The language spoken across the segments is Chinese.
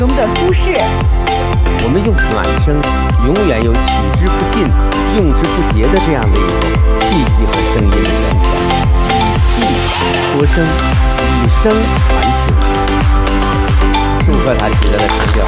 中的苏轼。 我们用暖声，永远有取之不尽、用之不竭的这样的一种气息和声音的联想，以气托声，以声传情。祝贺他取得了成就。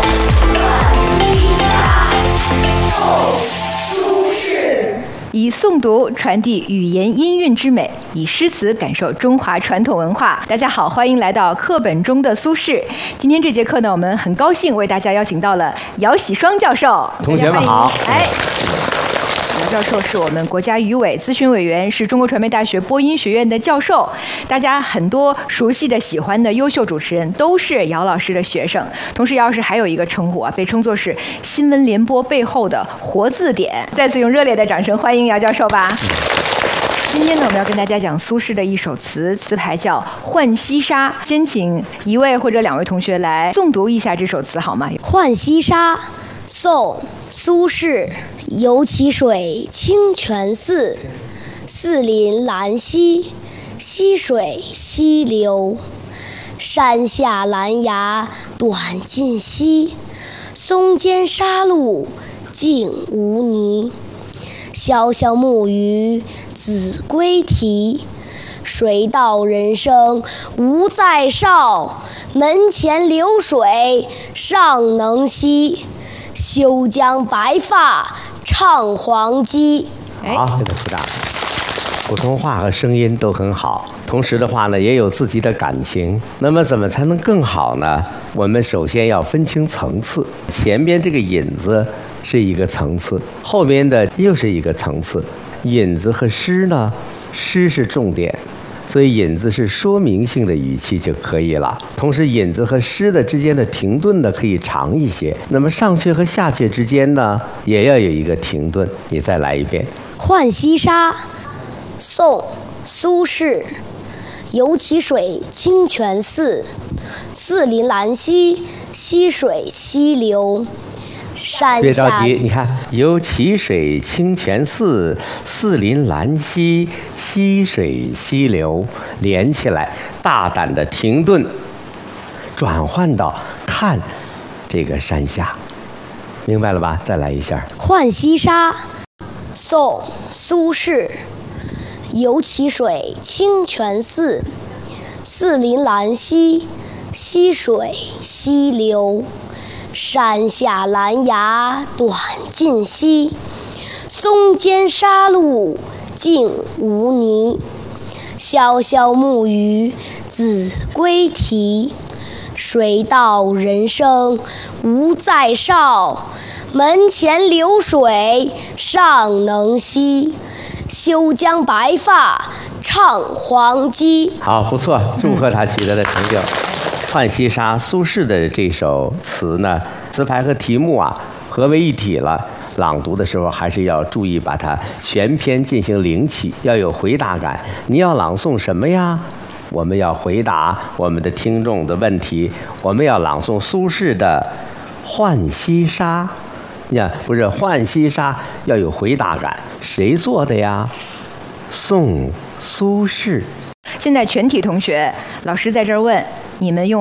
以诵读传递语言音韵之美，以诗词感受中华传统文化。大家好，欢迎来到课本中的苏轼。今天这节课呢，我们很高兴为大家邀请到了姚喜双教授。 同学们好。 姚教授是我们国家语委咨询委员，是中国传媒大学播音学院的教授。大家很多熟悉的、喜欢的优秀主持人都是姚老师的学生。同时，姚老师还有一个称呼啊，被称作是新闻联播背后的活字典。再次用热烈的掌声欢迎姚教授吧。今天呢，我们要跟大家讲苏轼的一首词，词牌叫《浣溪沙》。先请一位或者两位同学来诵读一下这首词好吗？ 《浣溪沙》宋·苏轼。游其水清泉寺，寺临兰溪，溪水溪流。山下兰芽短尽稀，松间沙路净无泥。潇潇木鱼子规啼，水到人生无再少。门前流水尚能西，休将白发唱黄鸡。 好，这个鼓掌。普通话和声音都很好，同时的话呢，也有自己的感情。那么怎么才能更好呢？我们首先要分清层次，前边这个引子是一个层次，后边的又是一个层次。引子和诗呢，诗是重点，所以引子是说明性的语气就可以了。同时，引子和诗的之间的停顿呢，可以长一些。那么上阙和下阙之间呢，也要有一个停顿。你再来一遍。 《浣溪沙》宋·苏轼。游其水清泉寺，寺临兰溪，溪水溪流。 别着急，你看，游其水清泉寺，寺临兰溪，溪水溪流，连起来，大胆的停顿，转换到看这个山下，明白了吧？再来一下。 《浣溪沙》宋·苏轼。游其水清泉寺，寺临兰溪，溪水溪流。山下兰芽短尽稀，松间沙路净无泥。潇潇木鱼子规啼，水到人生无再少。门前流水尚能西，休将白发唱黄鸡。 好，不错，祝贺他取得了成就。《浣溪沙》苏轼的这首词呢，词牌和题目啊合为一体了。朗读的时候还是要注意把它全篇进行领起，要有回答感。你要朗诵什么呀？我们要回答我们的听众的问题。我们要朗诵苏轼的《浣溪沙》。你看，不是《浣溪沙》要有回答感，谁做的呀？宋苏轼。 现在全体同学，老师在这儿问你们用